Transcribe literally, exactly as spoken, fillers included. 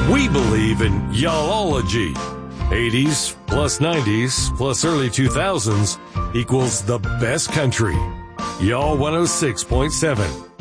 We believe in y'allology. eighties plus nineties plus early two thousands equals the best country. Y'all one oh six point seven.